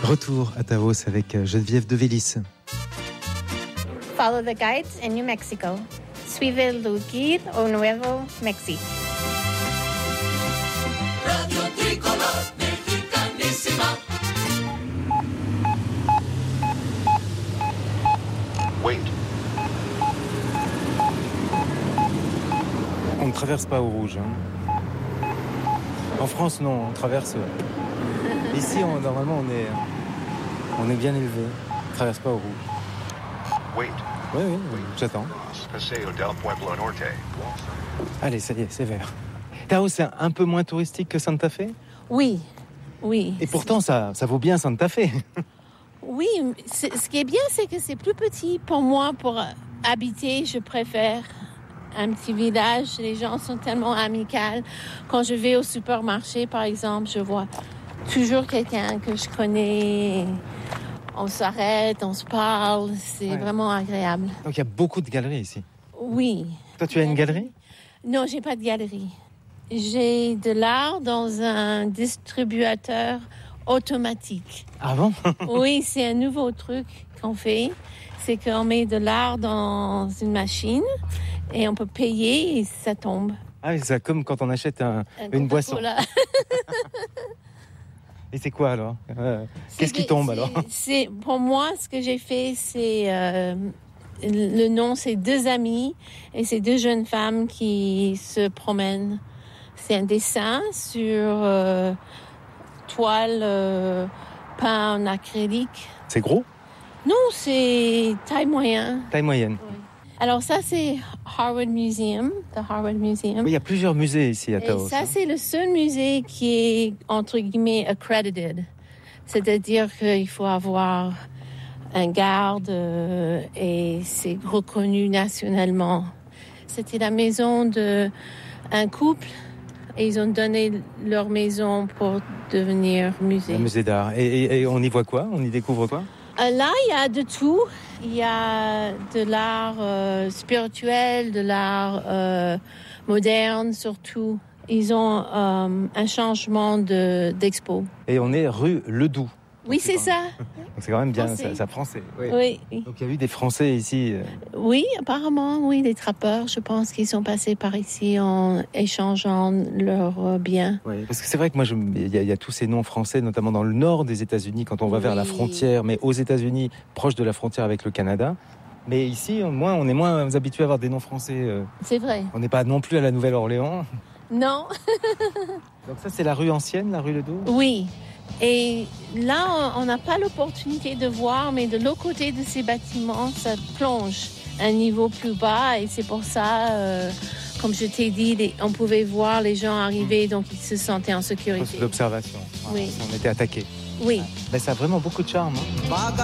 Retour à Taos avec Geneviève de Vélis. Follow the guides in New Mexico. Suivez le guide au Nuevo Mexico. Radio Tricolor Mexicanísima. Wait. On ne traverse pas au rouge. En France, non, on traverse. Ici, normalement, on est bien élevé. On ne traverse pas au rouge. Wait. Oui, j'attends. Paseo del Pueblo Norte. Allez, ça y est, c'est vert. Taos, c'est un peu moins touristique que Santa Fe ? Oui. Et pourtant, ça vaut bien Santa Fe. Oui, ce qui est bien, c'est que c'est plus petit pour moi. Pour habiter, je préfère un petit village. Les gens sont tellement amicaux. Quand je vais au supermarché, par exemple, je vois toujours quelqu'un que je connais. On s'arrête, on se parle. C'est vraiment agréable. Donc, il y a beaucoup de galeries ici. Oui. Toi, tu as une galerie ? Non, j'ai pas de galerie. J'ai de l'art dans un distributeur automatique. Ah bon ? Oui, c'est un nouveau truc qu'on fait. C'est qu'on met de l'art dans une machine et on peut payer et ça tombe. Ah oui, c'est comme quand on achète une boisson. Et c'est quoi alors ? Qu'est-ce qui tombe alors ? Pour moi, ce que j'ai fait, c'est... le nom, c'est deux amis et c'est deux jeunes femmes qui se promènent. C'est un dessin sur toile peint en acrylique. C'est gros ? Non, c'est taille moyenne. Taille moyenne. Oui. Alors ça, c'est Harvard Museum, the Harvard Museum. Oui, il y a plusieurs musées ici à Taos. Et ça, c'est le seul musée qui est, entre guillemets, accredited. C'est-à-dire qu'il faut avoir un garde et c'est reconnu nationalement. C'était la maison d'un couple et ils ont donné leur maison pour devenir musée. Un musée d'art. Et on y voit quoi ? On y découvre quoi ? Là, il y a de tout. Il y a de l'art spirituel, de l'art moderne surtout. Ils ont un changement d'expo. Et on est rue Ledoux. Oui, c'est ça. Donc c'est quand même bien, ça français. Oui. Donc il y a eu des Français ici. Oui, apparemment, oui, des trappeurs, je pense qu'ils sont passés par ici en échangeant leurs biens. Oui, parce que c'est vrai que moi, il y a tous ces noms français, notamment dans le nord des États-Unis, quand on va vers la frontière, mais aux États-Unis, proche de la frontière avec le Canada. Mais ici, on est moins habitués à avoir des noms français. C'est vrai. On n'est pas non plus à la Nouvelle-Orléans. Non. Donc ça, c'est la rue ancienne, la rue Ledoux ? Oui. Et là, on n'a pas l'opportunité de voir, mais de l'autre côté de ces bâtiments, ça plonge à un niveau plus bas. Et c'est pour ça, comme je t'ai dit, on pouvait voir les gens arriver, donc ils se sentaient en sécurité. L'observation. Oui. On était attaqués. Oui. Ben, ça a vraiment beaucoup de charme. Hein.